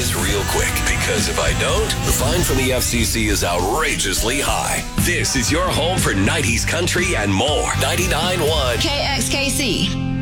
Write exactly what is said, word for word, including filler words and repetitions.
this real quick, because if I don't, the fine from the F C C is outrageously high. This is your home for nineties country and more. ninety-nine point one K X K C.